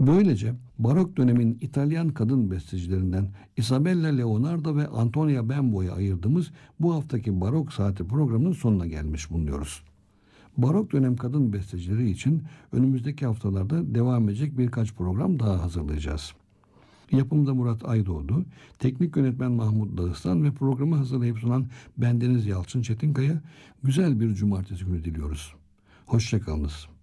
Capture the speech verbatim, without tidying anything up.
Böylece barok dönemin İtalyan kadın bestecilerinden Isabella Leonardo ve Antonia Bembo'ya ayırdığımız bu haftaki Barok Saati programının sonuna gelmiş bulunuyoruz. Barok dönem kadın bestecileri için önümüzdeki haftalarda devam edecek birkaç program daha hazırlayacağız. Yapımda Murat Aydoğdu, teknik yönetmen Mahmut Dağıstan ve programı hazırlayıp sunan bendeniz Yalçın Çetinkaya güzel bir cumartesi günü diliyoruz. Hoşçakalınız.